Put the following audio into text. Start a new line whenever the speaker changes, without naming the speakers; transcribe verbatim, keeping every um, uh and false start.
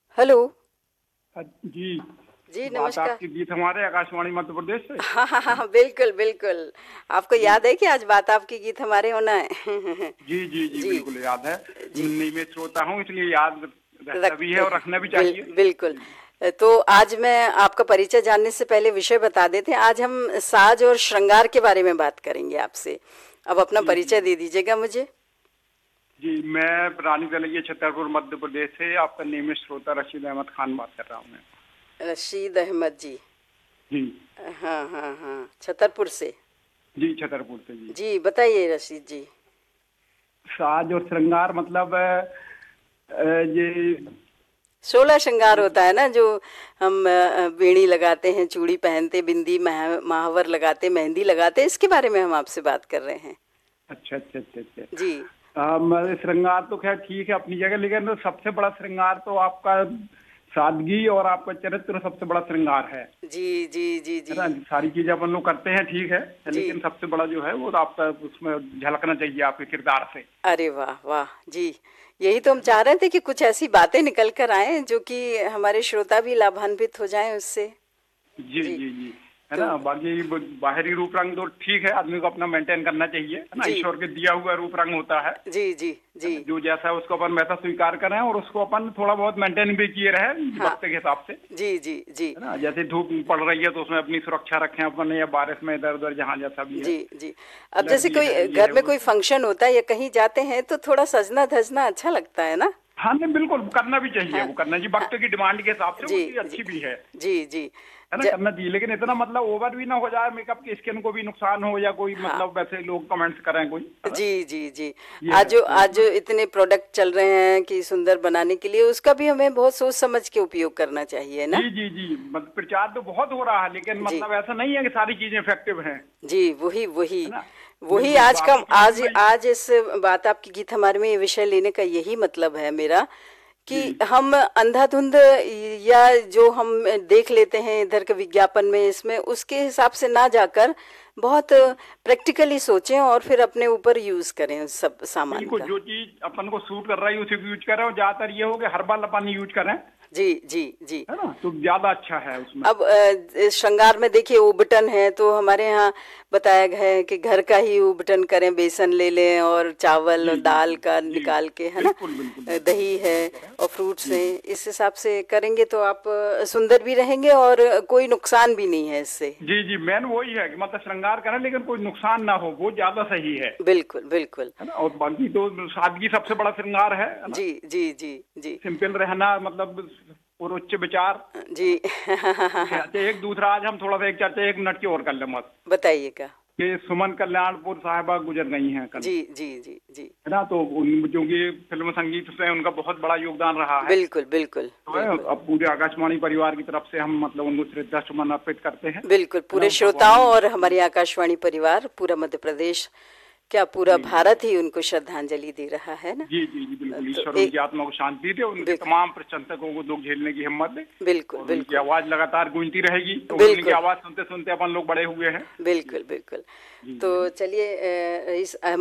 Hello.
अ, जी।
जी
बात
नमस्कार।
आपके गीत हमारे आकाशवाणी मध्य प्रदेश से।
हाँ हाँ हाँ, बिल्कुल बिल्कुल। आपको
जी
याद है कि आज बात आपकी गीत हमारे होना है।
जी जी जी
जी
बिल्कुल याद है।
जी।
नियमित श्रोता हूँ इसलिए याद रहता भी है
रखते
और
हैं।
रखना भी
बिल,
चाहिए।
बिल्कुल।
जी
तो आज मैं आपका परिचय जानने से पहले विषय बता देते हैं। आज हम साज और श्रृंगार के बारे में बात करेंगे आपसे। अब अपना
जी जी
परिचय दे दीजिएगा मुझे।
जी मैं रानी दलैया छतरपुर मध्य प्रदेश से आपका नियमित श्रोता रशीद अहमद खान बात कर रहा हूँ मैं।
रशीद अहमद जी।
जी
हाँ हाँ हाँ, छतरपुर से।
जी छतरपुर से जी।
जी बताइए रशीद जी।
साज और श्रृंगार मतलब अ, ये
सोलह श्रृंगार
जो
होता है ना, जो हम अ, बेड़ी लगाते हैं, चूड़ी पहनते, बिंदी, महा- महावर लगाते, मेहंदी लगाते, इसके बारे में हम आपसे बात कर रहे हैं।
अच्छा अच्छा अच्छा अच्छा।
जी
अ, मतलब श्रृंगार तो खैर ठीक है अपनी जगह, लेकिन तो सबसे बड़ा श्रृंगार तो आपका सादगी और आपका चरित्र सबसे बड़ा श्रृंगार है।
जी जी जी
है
जी
ना, सारी चीजें अपन लोग करते हैं ठीक है,
जी।
लेकिन सबसे बड़ा जो है वो आपका उसमें झलकना चाहिए आपके किरदार से।
अरे वाह वाह जी। यही तो हम
है ना।
चाह रहे थे कि कुछ ऐसी बातें निकल कर आए जो कि हमारे श्रोता भी लाभान्वित हो जाएं उससे।
जी
जी।
जी जी। है
तो
ना, बाकी वो बाहरी रूप रंग तो ठीक है, आदमी को अपना मेंटेन करना चाहिए, है ना,
जी
ईश्वर के दिया हुआ रूप रंग होता है।
जी जी
है
जी।
ना, जो जैसा है उसको अपन वैसा स्वीकार करें और उसको अपन थोड़ा बहुत मेंटेन भी किए रहे
हाँ।
वक्त के हिसाब से।
जी जी जी
है ना, जैसे धूप पड़ रही है तो उसमें अपनी सुरक्षा रखें अपन, या बारिश में इधर उधर जहाँ जैसा भी है।
जी जी। अब जैसे
एलर्जी है
कोई
ये
घर
है
में
वो
कोई
है।
फंक्शन होता है या कहीं जाते हैं तो थोड़ा सजना धजना अच्छा लगता है ना।
हाँ नहीं बिल्कुल करना भी चाहिए,
हाँ
वो करना चाहिए
हाँ।
वक्त की डिमांड के हिसाब से, वो
जी
चीज
जी
अच्छी भी है।
जी जी।
है ना,
ज,
करना चाहिए, लेकिन इतना मतलब ओवर भी ना हो जाए मेकअप की स्किन को भी नुकसान हो, या कोई
हाँ।
मतलब वैसे लोग कमेंट्स करें कोई, है ना।
जी जी जी।
ये
आज
है
जो
तो
आज जो
उसमें।
इतने प्रोडक्ट चल रहे हैं कि सुंदर बनाने के लिए, उसका भी हमें बहुत सोच समझ के उपयोग करना चाहिए
जी
ना।
जी जी, मतलब प्रचार तो बहुत हो रहा है, लेकिन
जी
मतलब ऐसा नहीं है कि सारी चीजें इफेक्टिव हैं।
जी। वही वही
है ना।
वही
बिल्कुल
आज का
बाकी काम
आज
में।
आज इस बात आपकी गीत हमारे में ये विषय लेने का यही मतलब है मेरा, कि
जी
हम अंधाधुंध या जो हम देख लेते हैं इधर के विज्ञापन में, इसमें उसके हिसाब से ना जाकर बहुत
जी
प्रैक्टिकली सोचें और फिर अपने ऊपर यूज करें उस सब सामान
बिल्कुल,
का।
जो चीज अपन को सूट कर रही है उसी को यूज करें, और ज्यादातर ये हो कि हर्बल अपन यूज करें।
जी जी जी।
है ना, तो ज्यादा अच्छा है उसमें।
अब अ, श्रृंगार में देखिए उबटन है, तो हमारे यहाँ बताया गया है कि घर का ही उबटन करें, बेसन ले लें और चावल
जी
और
जी
दाल
जी
का
जी
निकाल के, है ना,
बिल्कुल बिल्कुल
अ,
बिल्कुल
दही
बिल्कुल
है
सही कह रहे हैं।
और फ्रूट्स
जी
हैं,
जी
इस हिसाब से करेंगे तो आप अ, सुंदर भी रहेंगे और कोई नुकसान भी नहीं है इससे।
जी जी, मेन वही है कि मतलब श्रृंगार करें लेकिन कोई नुकसान ना हो, वो ज्यादा सही है।
बिल्कुल बिल्कुल।
है ना, और बाकी तो सादगी सबसे बड़ा श्रृंगार है है ना।
जी जी जी जी
सिंपल रहना मतलब, और उच्च विचार। है
जी।
ना। अच्छा, एक दूसरा आज हम थोड़ा सा एक चर्चा एक मिनट की और कर लें मत,
बताइएगा।
कि सुमन कल्याणपुर साहिबा गुजर गई हैं कल।
जी जी जी जी।
है ना, तो उन क्योंकि फिल्म संगीत से उनका बहुत बड़ा योगदान रहा है।
बिल्कुल बिल्कुल
तो है,
बिल्कुल
अब पूरे आकाशवाणी परिवार की तरफ से हम मतलब उनको श्रद्धा सुमन अर्पित करते हैं।
बिल्कुल।
है ना,
पूरे
भगवान।
श्रोताओं और हमारे आकाशवाणी परिवार, पूरा मध्य प्रदेश, क्या पूरा
जी जी
भारत ही उनको श्रद्धांजलि दे रहा है ना।
जी जी जी बिल्कुल,
तो
ईश्वर
एक
उनकी आत्मा को शांति दे, उनके
बिल्कुल
तमाम प्रशंसकों को दुख झेलने की हिम्मत दे,
बिल्कुल
और उनकी
बिल्कुल
आवाज लगातार गूंजती रहेगी, क्योंकि उनकी
बिल्कुल
आवाज सुनते सुनते अपन लोग बड़े हुए हैं। जी
बिल्कुल बिल्कुल।
जी
तो
जी, है ना।
चलिए, अ, इस